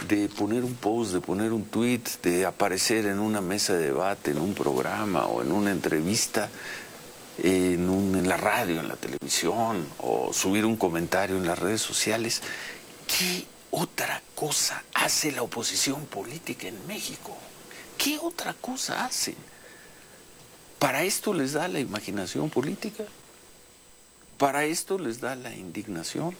de poner un post, de poner un tweet, de aparecer en una mesa de debate, en un programa o en una entrevista, en la radio, en la televisión, o subir un comentario en las redes sociales. ¿Qué otra cosa hace la oposición política en México? ¿Qué otra cosa hacen? ¿Para esto les da la imaginación política? ¿Para esto les da la indignación?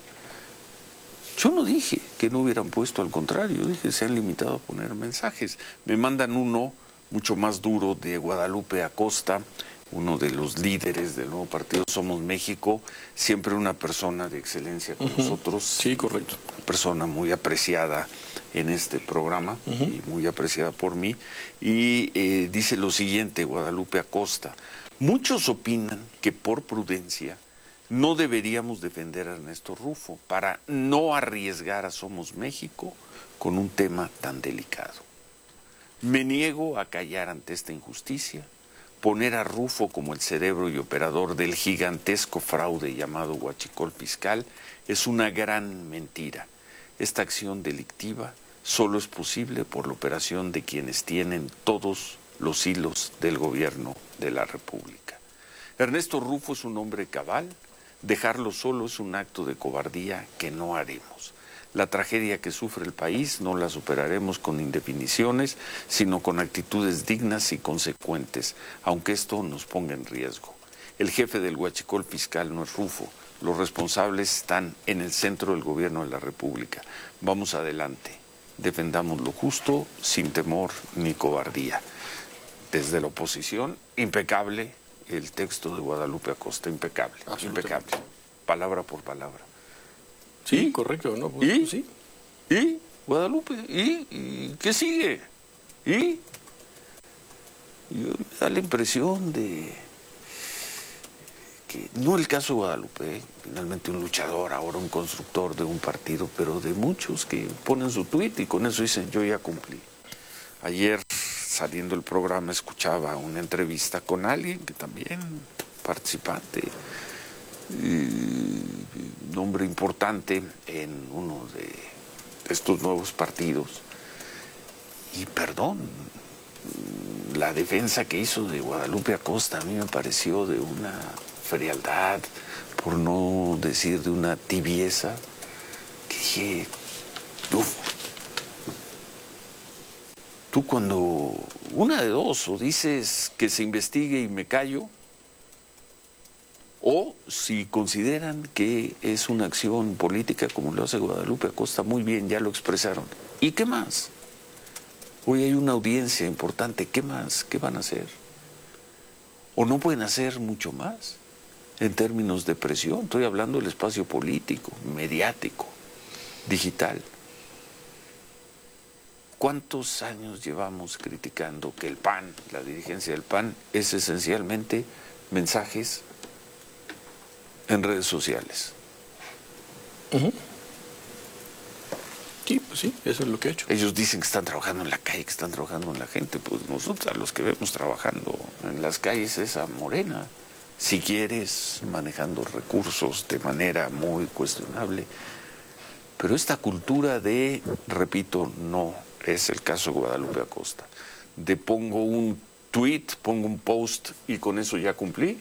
Yo no dije que no hubieran puesto, al contrario, dije se han limitado a poner mensajes. Me mandan uno mucho más duro de Guadalupe Acosta, uno de los líderes del nuevo partido Somos México, siempre una persona de excelencia con nosotros. Sí, correcto. Una persona muy apreciada en este programa y muy apreciada por mí. Y dice lo siguiente, Guadalupe Acosta: muchos opinan que por prudencia no deberíamos defender a Ernesto Rufo para no arriesgar a Somos México con un tema tan delicado. Me niego a callar ante esta injusticia. Poner a Rufo como el cerebro y operador del gigantesco fraude llamado huachicol fiscal es una gran mentira. Esta acción delictiva solo es posible por la operación de quienes tienen todos los hilos del gobierno de la República. Ernesto Rufo es un hombre cabal. Dejarlo solo es un acto de cobardía que no haremos. La tragedia que sufre el país no la superaremos con indefiniciones, sino con actitudes dignas y consecuentes, aunque esto nos ponga en riesgo. El jefe del huachicol fiscal no es Rufo. Los responsables están en el centro del gobierno de la República. Vamos adelante. Defendamos lo justo, sin temor ni cobardía. Desde la oposición, impecable el texto de Guadalupe Acosta, impecable, impecable, palabra por palabra. Sí, correcto, ¿no? Pues, ¿Y? Sí. ¿Y? Guadalupe, ¿y qué sigue? ¿Y? Me da la impresión de que, no el caso de Guadalupe, finalmente un luchador, ahora un constructor de un partido, pero de muchos que ponen su tuit y con eso dicen, yo ya cumplí. Ayer, saliendo del programa, escuchaba una entrevista con alguien que también, participante, un hombre importante en uno de estos nuevos partidos. Y perdón, la defensa que hizo de Guadalupe Acosta a mí me pareció de una frialdad, por no decir de una tibieza, que dije, uf. Tú cuando, una de dos, o dices que se investigue y me callo, o si consideran que es una acción política como lo hace Guadalupe Acosta, muy bien, ya lo expresaron. ¿Y qué más? Hoy hay una audiencia importante, ¿qué más? ¿Qué van a hacer? ¿O no pueden hacer mucho más en términos de presión? Estoy hablando del espacio político, mediático, digital. ¿Cuántos años llevamos criticando que el PAN, la dirigencia del PAN, es esencialmente mensajes en redes sociales? Sí, pues sí, eso es lo que he hecho. Ellos dicen que están trabajando en la calle, que están trabajando en la gente. Pues nosotros, a los que vemos trabajando en las calles, es a Morena. Si quieres, manejando recursos de manera muy cuestionable. Pero esta cultura de, repito, no es el caso de Guadalupe Acosta, de pongo un tweet, pongo un post y con eso ya cumplí,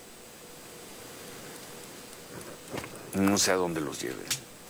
no sé a dónde los lleve.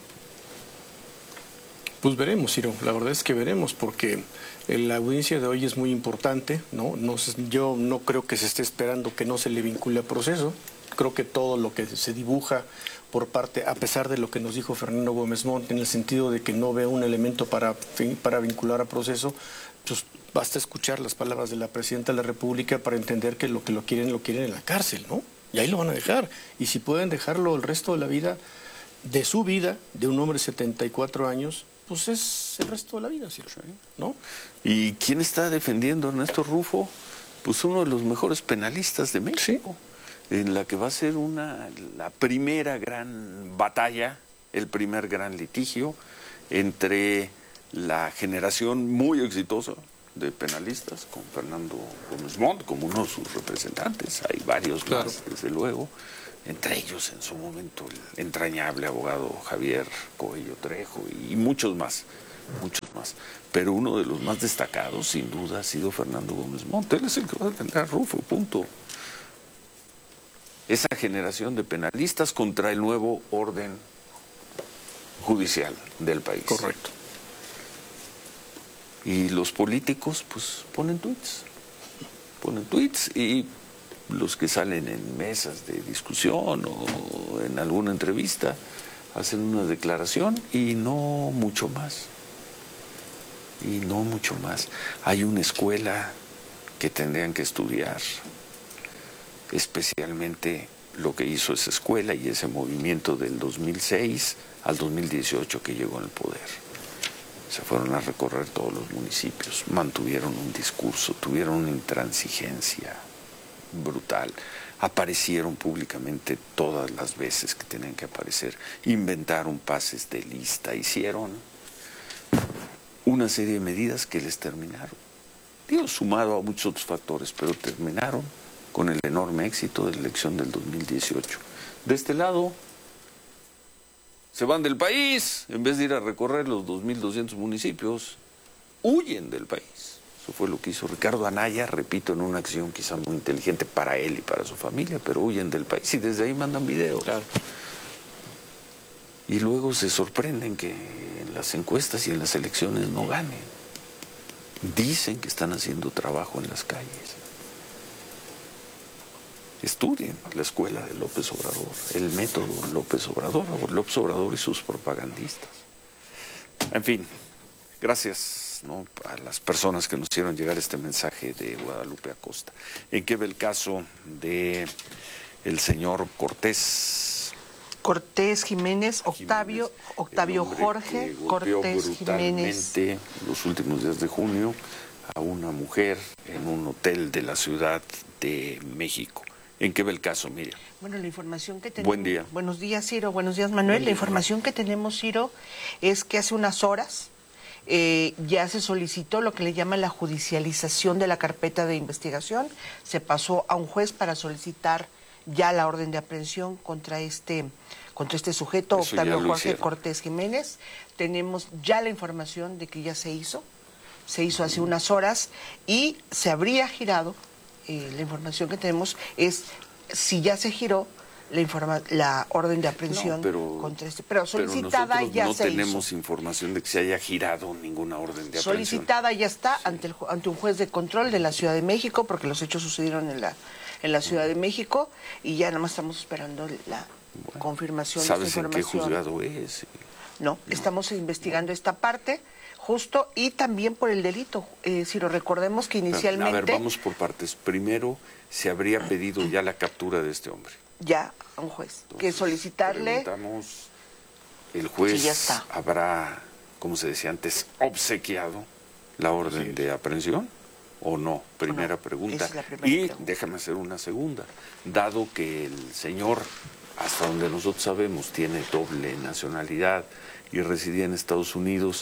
Pues veremos, Ciro, la verdad es que veremos, porque la audiencia de hoy es muy importante, ¿no? Yo no creo que se esté esperando que no se le vincule a proceso. Creo que todo lo que se dibuja por parte, a pesar de lo que nos dijo Fernando Gómez Montt, en el sentido de que no ve un elemento para vincular a proceso, pues basta escuchar las palabras de la Presidenta de la República para entender que lo quieren en la cárcel, ¿no? Y ahí lo van a dejar. Y si pueden dejarlo el resto de la vida, de su vida, de un hombre de 74 años, pues es el resto de la vida, ¿no? ¿Y quién está defendiendo a Ernesto Rufo? Pues uno de los mejores penalistas de México. Sí. En la que va a ser la primera gran batalla, el primer gran litigio entre la generación muy exitosa de penalistas, con Fernando Gómez Montt como uno de sus representantes. Hay varios más, desde luego, entre ellos en su momento el entrañable abogado Javier Coello Trejo y muchos más, muchos más. más. Pero uno de los más destacados, sin duda, ha sido Fernando Gómez Montt. Él es el que va a defender a Rufo, punto. Esa generación de penalistas contra el nuevo orden judicial del país. Correcto. Y los políticos, pues, ponen tweets y los que salen en mesas de discusión o en alguna entrevista hacen una declaración y no mucho más. Y no mucho más. Hay una escuela que tendrían que estudiar, especialmente lo que hizo esa escuela y ese movimiento del 2006 al 2018 que llegó al poder. Se fueron a recorrer todos los municipios, mantuvieron un discurso, tuvieron una intransigencia brutal, aparecieron públicamente todas las veces que tenían que aparecer, inventaron pases de lista, hicieron una serie de medidas que les terminaron, digo, sumado a muchos otros factores, pero terminaron con el enorme éxito de la elección del 2018. De este lado, se van del país, en vez de ir a recorrer los 2.200 municipios, huyen del país. Eso fue lo que hizo Ricardo Anaya, repito, en una acción quizá muy inteligente para él y para su familia, pero huyen del país y desde ahí mandan videos. Claro. Y luego se sorprenden que en las encuestas y en las elecciones no ganen. Dicen que están haciendo trabajo en las calles. Estudien la escuela de López Obrador, el método López Obrador y sus propagandistas. En fin, gracias, ¿no?, a las personas que nos hicieron llegar este mensaje de Guadalupe Acosta. ¿En qué ve el caso de el señor Cortés Jiménez, Octavio Jorge Cortés Jiménez? Los últimos días de junio a una mujer en un hotel de la Ciudad de México. ¿En qué ve el caso, Miriam? Bueno, la información que tenemos... Buen día. Buenos días, Ciro. Buenos días, Manuel. La información que tenemos, Ciro, es que hace unas horas ya se solicitó lo que le llaman la judicialización de la carpeta de investigación. Se pasó a un juez para solicitar ya la orden de aprehensión contra este sujeto, Eso Octavio Jorge hicieron. Cortés Jiménez. Tenemos ya la información de que ya se hizo hace unas horas y se habría girado. La información que tenemos es si ya se giró la orden de aprehensión contra pero solicitada pero ya no se tenemos hizo. información de que se haya girado ninguna orden de aprehensión. Solicitada ya está ante un juez de control de la Ciudad de México, porque los hechos sucedieron en la Ciudad de México y ya nada más estamos esperando la confirmación de esta información. ¿Sabes en qué juzgado es? No, estamos investigando esta parte. Justo, y también por el delito. Si lo recordemos que inicialmente... A ver, vamos por partes. Primero, se habría pedido ya la captura de este hombre. Ya, a un juez. Entonces, que solicitarle... Preguntamos, ¿el juez ya está. habrá, como se decía antes, obsequiado la orden de aprehensión o no? Primera pregunta. Esa es la primera y pregunta. déjame hacer una segunda. Dado que el señor, hasta donde nosotros sabemos, tiene doble nacionalidad y residía en Estados Unidos,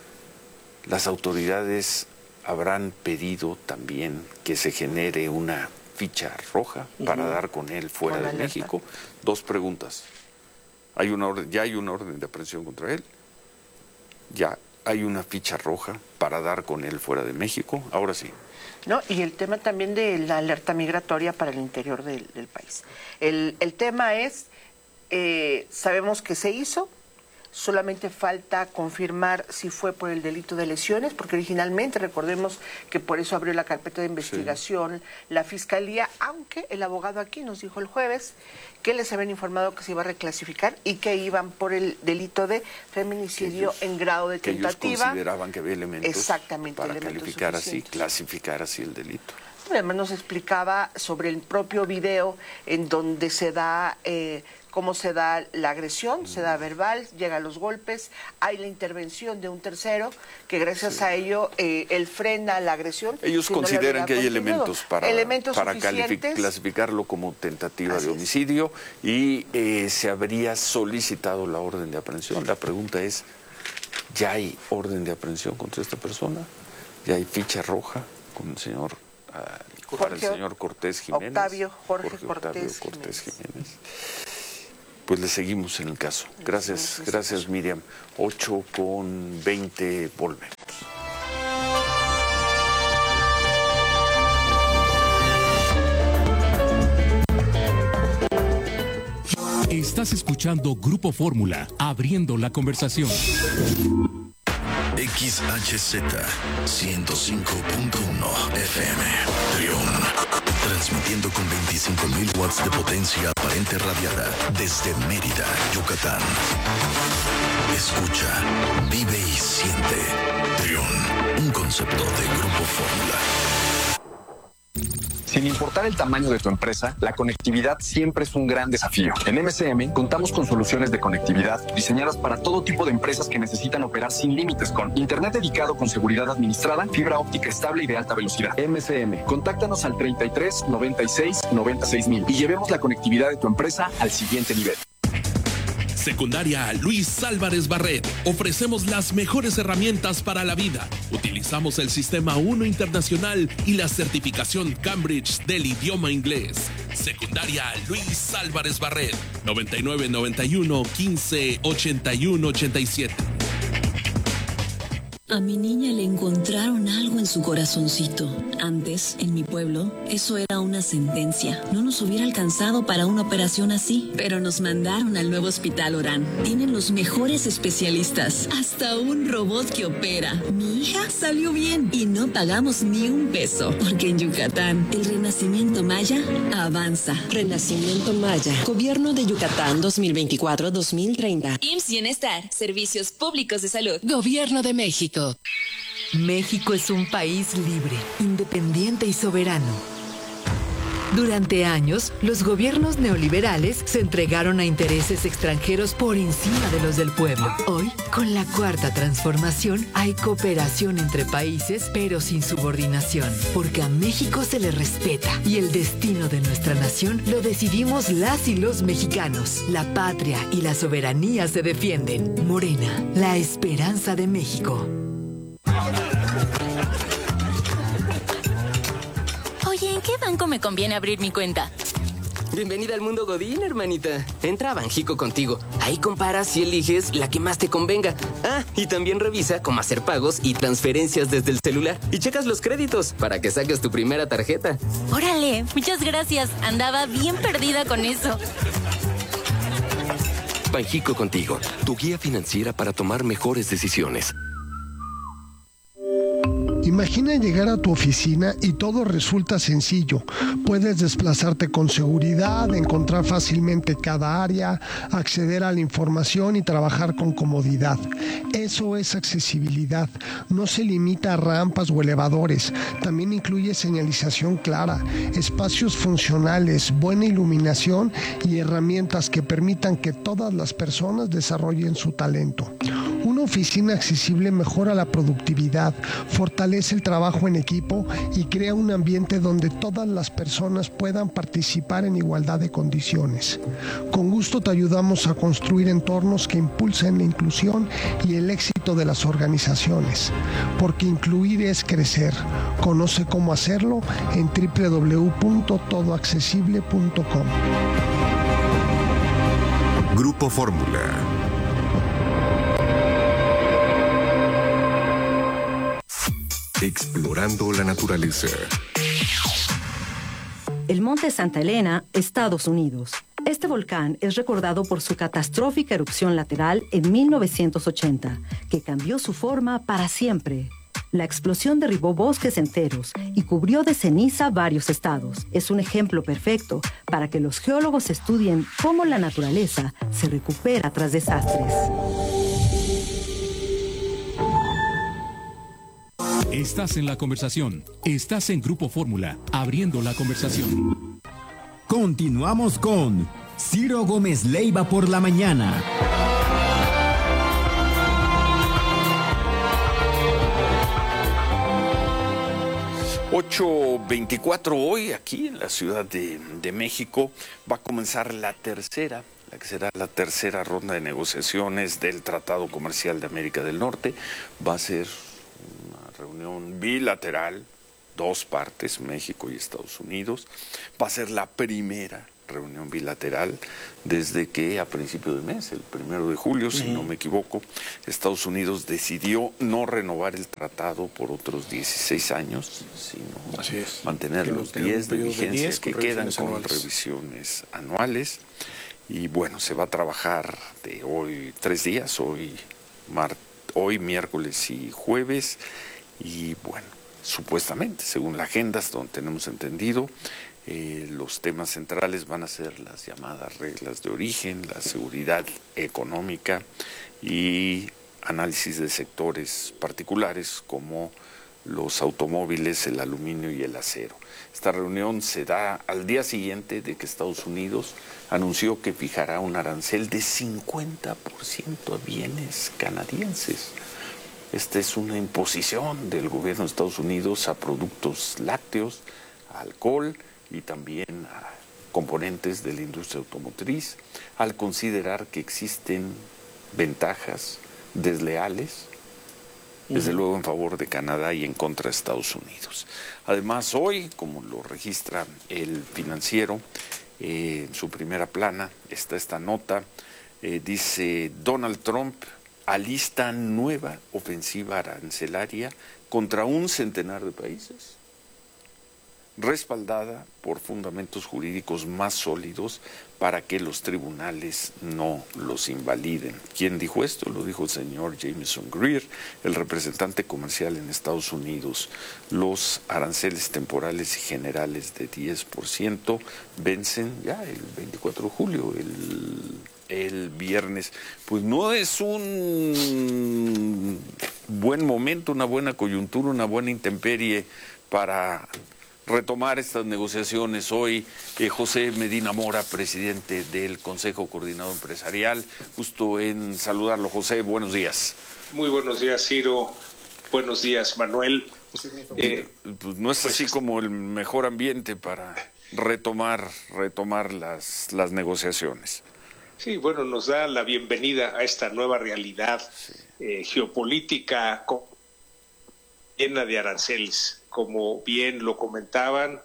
las autoridades habrán pedido también que se genere una ficha roja para dar con él fuera de México. Dos preguntas. ¿Ya hay una orden de aprehensión contra él? ¿Ya hay una ficha roja para dar con él fuera de México? Ahora sí. No, y el tema también de la alerta migratoria para el interior del país. El tema es, sabemos que se hizo. Solamente falta confirmar si fue por el delito de lesiones, porque originalmente, recordemos que por eso abrió la carpeta de investigación la Fiscalía, aunque el abogado aquí nos dijo el jueves que les habían informado que se iba a reclasificar y que iban por el delito de feminicidio en grado de tentativa. Que ellos consideraban que había elementos para calificar así, clasificar así el delito. Además nos explicaba sobre el propio video en donde se da... cómo se da la agresión, se da verbal, llegan los golpes, hay la intervención de un tercero, que gracias a ello él frena la agresión. Ellos consideran que hay elementos para clasificarlo como tentativa de homicidio y se habría solicitado la orden de aprehensión. La pregunta es, ¿ya hay orden de aprehensión contra esta persona? ¿Ya hay ficha roja con el señor, para el señor Cortés Jiménez? Octavio Jorge Cortés Jiménez. Pues le seguimos en el caso. Gracias Miriam. 8:20, volvemos. Estás escuchando Grupo Fórmula, abriendo la conversación. XHZ 105.1 FM Trión, transmitiendo con 25.000 watts de potencia aparente radiada desde Mérida, Yucatán. Escucha, vive y siente. Trión, un concepto de Grupo Fórmula. Sin importar el tamaño de tu empresa, la conectividad siempre es un gran desafío. En MCM contamos con soluciones de conectividad diseñadas para todo tipo de empresas que necesitan operar sin límites, con internet dedicado con seguridad administrada, fibra óptica estable y de alta velocidad. MCM, contáctanos al 33 96 96 mil y llevemos la conectividad de tu empresa al siguiente nivel. Secundaria Luis Álvarez Barret. Ofrecemos las mejores herramientas para la vida. Utilizamos el Sistema 1 Internacional y la certificación Cambridge del idioma inglés. Secundaria Luis Álvarez Barret. 99 91 15 81 87. A mi niña le encontraron algo en su corazoncito. Antes, en mi pueblo, eso era una sentencia. No nos hubiera alcanzado para una operación así. Pero nos mandaron al nuevo Hospital Orán. Tienen los mejores especialistas. Hasta un robot que opera. Mi hija salió bien y no pagamos ni un peso. Porque en Yucatán, el renacimiento maya avanza. Renacimiento Maya. Gobierno de Yucatán 2024-2030. IMSS Bienestar. Servicios Públicos de Salud. Gobierno de México. México es un país libre, independiente y soberano. Durante años, los gobiernos neoliberales se entregaron a intereses extranjeros por encima de los del pueblo. Hoy, con la Cuarta Transformación, hay cooperación entre países, pero sin subordinación, porque a México se le respeta y el destino de nuestra nación lo decidimos las y los mexicanos. La patria y la soberanía se defienden. Morena, la esperanza de México. Oye, ¿en qué banco me conviene abrir mi cuenta? Bienvenida al mundo Godín, hermanita. Entra a Banjico Contigo. Ahí comparas y eliges la que más te convenga. Ah, y también revisa cómo hacer pagos y transferencias desde el celular. Y checas los créditos para que saques tu primera tarjeta. Órale, muchas gracias. Andaba bien perdida con eso. Banjico Contigo, tu guía financiera para tomar mejores decisiones. Imagina llegar a tu oficina y todo resulta sencillo. Puedes desplazarte con seguridad, encontrar fácilmente cada área, acceder a la información y trabajar con comodidad. Eso es accesibilidad. No se limita a rampas o elevadores. También incluye señalización clara, espacios funcionales, buena iluminación y herramientas que permitan que todas las personas desarrollen su talento. Una oficina accesible mejora la productividad, fortalece el trabajo en equipo y crea un ambiente donde todas las personas puedan participar en igualdad de condiciones. Con gusto te ayudamos a construir entornos que impulsen la inclusión y el éxito de las organizaciones, porque incluir es crecer. Conoce cómo hacerlo en www.todoaccesible.com. Grupo Fórmula. Explorando la naturaleza. El Monte Santa Elena, Estados Unidos. Este volcán es recordado por su catastrófica erupción lateral en 1980, que cambió su forma para siempre. La explosión derribó bosques enteros y cubrió de ceniza varios estados. Es un ejemplo perfecto para que los geólogos estudien cómo la naturaleza se recupera tras desastres. Estás en la conversación. Estás en Grupo Fórmula, abriendo la conversación. Continuamos con Ciro Gómez Leiva por la mañana. 8:24 hoy aquí en la Ciudad de México va a comenzar la que será la tercera ronda de negociaciones del Tratado Comercial de América del Norte. Va a ser una reunión bilateral, dos partes, México y Estados Unidos. Va a ser la primera reunión bilateral desde que a principio de mes, el 1 de julio, si no me equivoco, Estados Unidos decidió no renovar el tratado por otros 16 años, sino mantener los 10 de vigencia que quedan con revisiones anuales. Y bueno, se va a trabajar de hoy 3 días, hoy miércoles y jueves, y bueno, supuestamente, según la agenda, hasta donde tenemos entendido, los temas centrales van a ser las llamadas reglas de origen, la seguridad económica y análisis de sectores particulares como los automóviles, el aluminio y el acero. Esta reunión se da al día siguiente de que Estados Unidos anunció que fijará un arancel de 50% a bienes canadienses. Esta es una imposición del gobierno de Estados Unidos a productos lácteos, a alcohol y también a componentes de la industria automotriz, al considerar que existen ventajas desleales, desde luego en favor de Canadá y en contra de Estados Unidos. Además, hoy, como lo registra el Financiero, en su primera plana está esta nota, dice: Donald Trump alista nueva ofensiva arancelaria contra un centenar de países, respaldada por fundamentos jurídicos más sólidos para que los tribunales no los invaliden. ¿Quién dijo esto? Lo dijo el señor Jameson Greer, el representante comercial en Estados Unidos. Los aranceles temporales y generales de 10% vencen ya el 24 de julio, el viernes. Pues no es un buen momento, una buena coyuntura, una buena intemperie para retomar estas negociaciones. Hoy José Medina Mora, presidente del Consejo Coordinador Empresarial, justo en saludarlo. José, buenos días. Muy buenos días, Ciro. Buenos días, Manuel. Pues no es así como el mejor ambiente para retomar las negociaciones. Sí, bueno, nos da la bienvenida a esta nueva realidad geopolítica llena de aranceles. Como bien lo comentaban,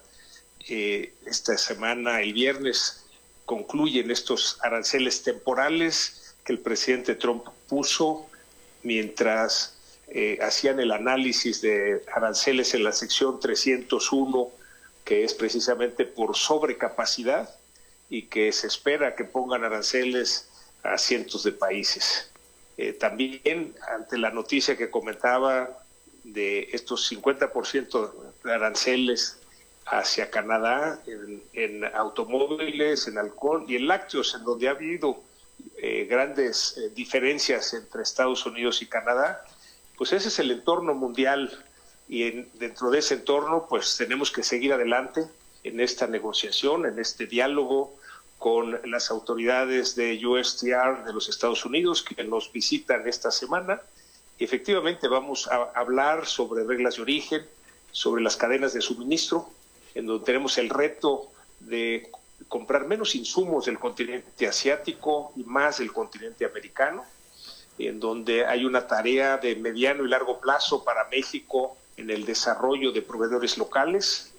esta semana, el viernes, concluyen estos aranceles temporales que el presidente Trump puso mientras hacían el análisis de aranceles en la sección 301, que es precisamente por sobrecapacidad y que se espera que pongan aranceles a cientos de países. También, ante la noticia que comentaba de estos 50% de aranceles hacia Canadá en automóviles, en alcohol y en lácteos, en donde ha habido grandes diferencias entre Estados Unidos y Canadá, pues ese es el entorno mundial y dentro de ese entorno pues tenemos que seguir adelante en esta negociación, en este diálogo con las autoridades de USTR de los Estados Unidos que nos visitan esta semana. Efectivamente vamos a hablar sobre reglas de origen, sobre las cadenas de suministro, en donde tenemos el reto de comprar menos insumos del continente asiático y más del continente americano, en donde hay una tarea de mediano y largo plazo para México en el desarrollo de proveedores locales,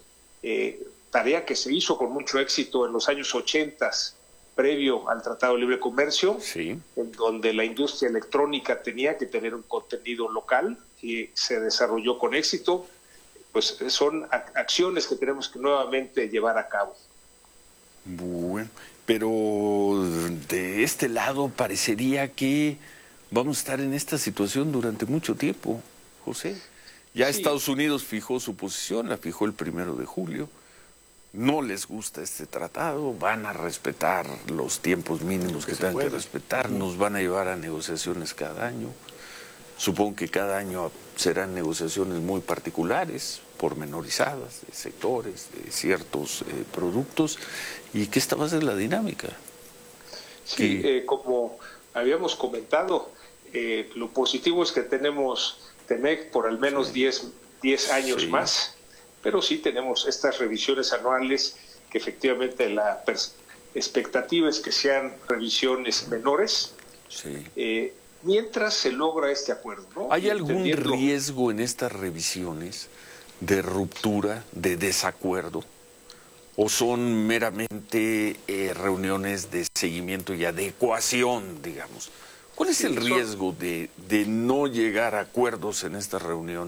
tarea que se hizo con mucho éxito en los años 80, previo al Tratado de Libre Comercio, sí, en donde la industria electrónica tenía que tener un contenido local y se desarrolló con éxito. Pues son acciones que tenemos que nuevamente llevar a cabo. Bueno, pero de este lado parecería que vamos a estar en esta situación durante mucho tiempo, José. Ya sí. Estados Unidos fijó su posición, la fijó el 1 de julio. No les gusta este tratado, van a respetar los tiempos mínimos que tengan que respetar, nos van a llevar a negociaciones cada año. Supongo que cada año serán negociaciones muy particulares, pormenorizadas, de sectores, de ciertos productos, y que esta va a ser la dinámica. Sí, como habíamos comentado, lo positivo es que tenemos TEMEC por al menos 10 años más, pero sí tenemos estas revisiones anuales que efectivamente la expectativa es que sean revisiones menores, mientras se logra este acuerdo, ¿no? ¿Hay algún riesgo en estas revisiones de ruptura, de desacuerdo? ¿O son meramente reuniones de seguimiento y adecuación, digamos? ¿Cuál es el riesgo de no llegar a acuerdos en estas reuniones?